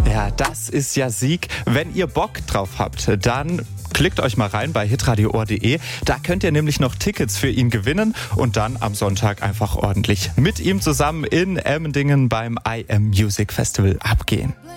Ja, das ist ja Sieg. Wenn ihr Bock drauf habt, dann klickt euch mal rein bei hitradioohr.de. Da könnt ihr nämlich noch Tickets für ihn gewinnen und dann am Sonntag einfach ordentlich mit ihm zusammen in Emmendingen beim IM Music Festival abgehen.